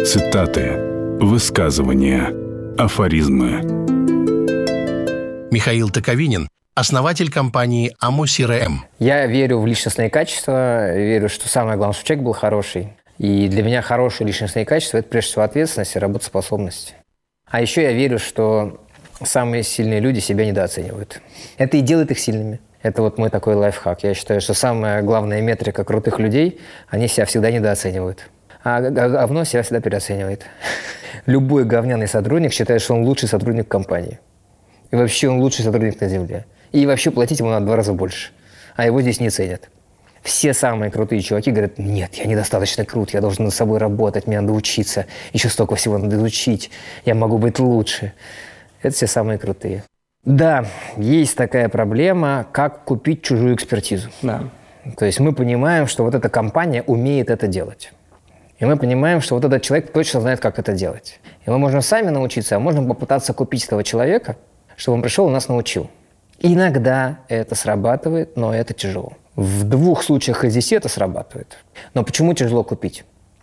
Цитаты, высказывания, афоризмы. Михаил Токовинин, основатель компании АМО-СРМ. Я верю в личностные качества, верю, что самое главное, чтобы человек был хороший. И для меня хорошие личностные качества – это прежде всего ответственность и работоспособность. А еще я верю, что самые сильные люди себя недооценивают. Это и делает их сильными. Это вот мой такой лайфхак. Я считаю, что самая главная метрика крутых людей – они себя всегда недооценивают. А говно себя всегда переоценивает. Любой говняный сотрудник считает, что он лучший сотрудник компании. И вообще он лучший сотрудник на земле. И вообще платить ему надо 2 раза больше. А его здесь не ценят. Все самые крутые чуваки говорят: нет, я недостаточно крут, я должен над собой работать, мне надо учиться, еще столько всего надо изучить, я могу быть лучше. Это все самые крутые. Да, есть такая проблема, как купить чужую экспертизу. Да. То есть мы понимаем, что вот эта компания умеет это делать. И мы понимаем, что вот этот человек точно знает, как это делать. И мы можем сами научиться, а можем попытаться купить этого человека, чтобы он пришел и нас научил. Иногда это срабатывает, но это тяжело. В 2 случаях из 10 это срабатывает. Но почему тяжело купить?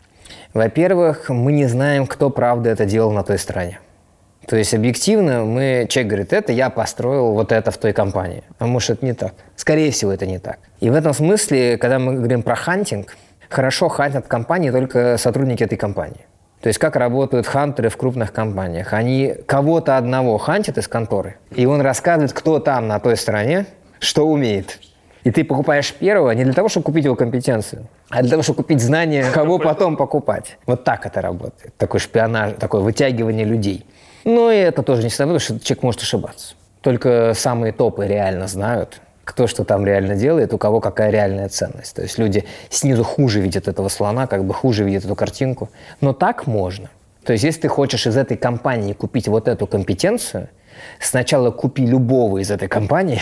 Во-первых, мы не знаем, кто правда это делал на той стороне. То есть объективно человек говорит: это я построил вот это в той компании. А может, это не так. Скорее всего, это не так. И в этом смысле, когда мы говорим про хантинг, хорошо хантят компании только сотрудники этой компании. То есть как работают хантеры в крупных компаниях. Они кого-то одного хантят из конторы, и он рассказывает, кто там на той стороне, что умеет. И ты покупаешь первого не для того, чтобы купить его компетенцию, а для того, чтобы купить знания, кого потом покупать. Вот так это работает. Такой шпионаж, такое вытягивание людей. Но и это тоже не всегда, потому что человек может ошибаться. Только самые топы реально знают, кто что там реально делает, у кого какая реальная ценность. То есть люди снизу хуже видят этого слона, как бы хуже видят эту картинку. Но так можно. То есть если ты хочешь из этой компании купить вот эту компетенцию, сначала купи любого из этой компании,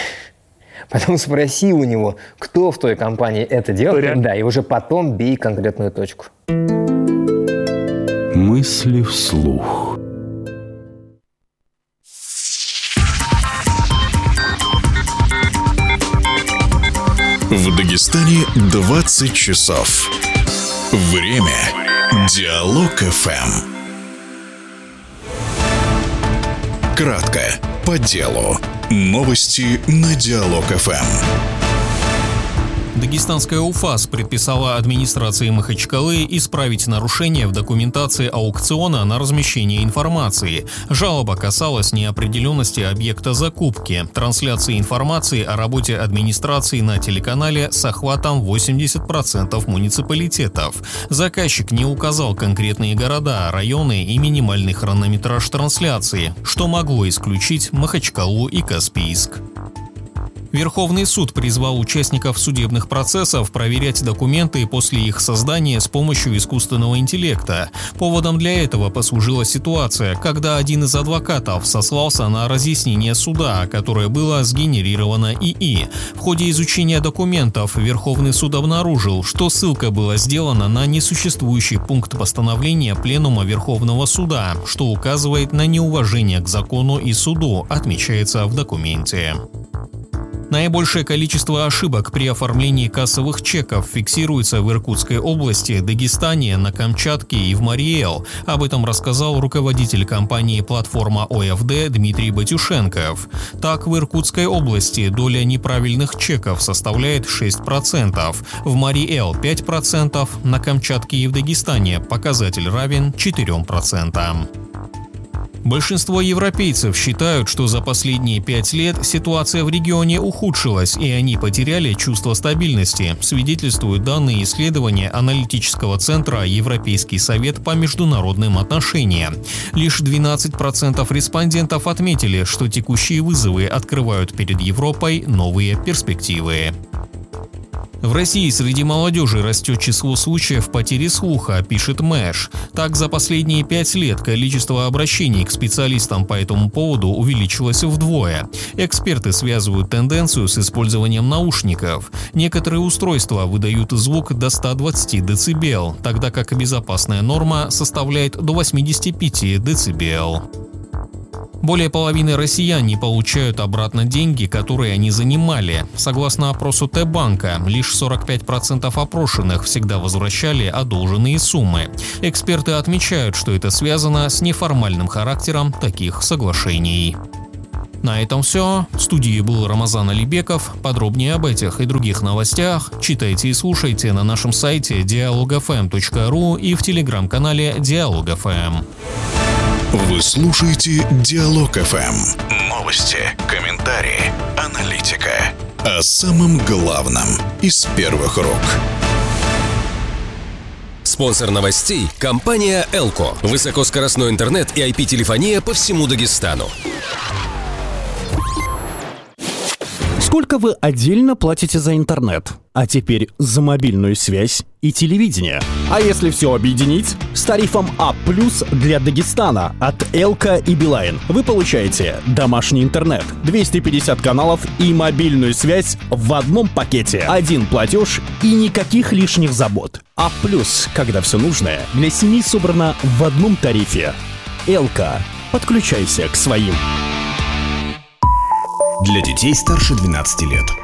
потом спроси у него, кто в той компании это делает, да, и уже потом бей конкретную точку. Мысли вслух. В Дагестане 20 часов. Время. Диалог ФМ. Кратко, по делу. Новости на Диалог ФМ. Дагестанская УФАС предписала администрации Махачкалы исправить нарушения в документации аукциона на размещение информации. Жалоба касалась неопределенности объекта закупки, трансляции информации о работе администрации на телеканале с охватом 80% муниципалитетов. Заказчик не указал конкретные города, районы и минимальный хронометраж трансляции, что могло исключить Махачкалу и Каспийск. Верховный суд призвал участников судебных процессов проверять документы после их создания с помощью искусственного интеллекта. Поводом для этого послужила ситуация, когда один из адвокатов сослался на разъяснение суда, которое было сгенерировано ИИ. В ходе изучения документов Верховный суд обнаружил, что ссылка была сделана на несуществующий пункт постановления Пленума Верховного суда, что указывает на неуважение к закону и суду, отмечается в документе. Наибольшее количество ошибок при оформлении кассовых чеков фиксируется в Иркутской области, Дагестане, на Камчатке и в Марий-Эл. Об этом рассказал руководитель компании «Платформа ОФД» Дмитрий Батюшенков. Так, в Иркутской области доля неправильных чеков составляет 6%, в Марий-Эл 5%, на Камчатке и в Дагестане показатель равен 4%. Большинство европейцев считают, что за последние 5 лет ситуация в регионе ухудшилась, и они потеряли чувство стабильности, свидетельствуют данные исследования аналитического центра «Европейский совет по международным отношениям». Лишь 12% респондентов отметили, что текущие вызовы открывают перед Европой новые перспективы. В России среди молодежи растет число случаев потери слуха, пишет Мэш. Так, за последние 5 лет количество обращений к специалистам по этому поводу увеличилось вдвое. Эксперты связывают тенденцию с использованием наушников. Некоторые устройства выдают звук до 120 дБ, тогда как безопасная норма составляет до 85 дБ. Более половины россиян не получают обратно деньги, которые они занимали. Согласно опросу Т-банка, лишь 45% опрошенных всегда возвращали одолженные суммы. Эксперты отмечают, что это связано с неформальным характером таких соглашений. На этом все. В студии был Рамазан Алибеков. Подробнее об этих и других новостях читайте и слушайте на нашем сайте dialogfm.ru и в телеграм-канале Диалог.ФМ. Вы слушаете Диалог ФМ. Новости, комментарии, аналитика. О самом главном из первых рук. Спонсор новостей – компания «Элко». Высокоскоростной интернет и IP-телефония по всему Дагестану. Сколько вы отдельно платите за интернет? А теперь за мобильную связь и телевидение. А если все объединить? С тарифом А+ для Дагестана от Элко и Билайн вы получаете домашний интернет, 250 каналов и мобильную связь в одном пакете. Один платеж и никаких лишних забот. А+, когда все нужное для семьи собрано в одном тарифе. Элко. Подключайся к своим. Для детей старше 12 лет.